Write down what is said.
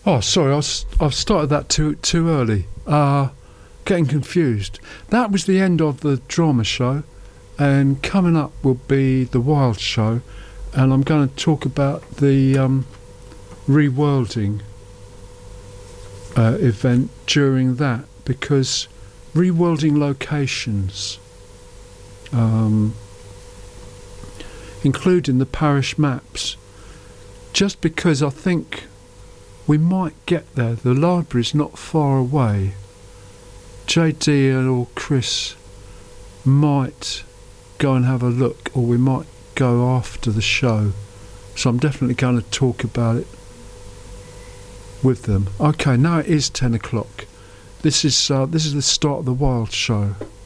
Oh, sorry, I've started that too early. Getting confused. That was the end of the drama show, and coming up will be the Wild show, and I'm going to talk about the Reworlding event during that, because Reworlding locations, including the parish maps, just because I think we might get there. The library's not far away. JD or Chris might go and have a look, or we might go after the show. So I'm definitely going to talk about it with them. Okay, now it is 10 o'clock. This is the start of the Wild show.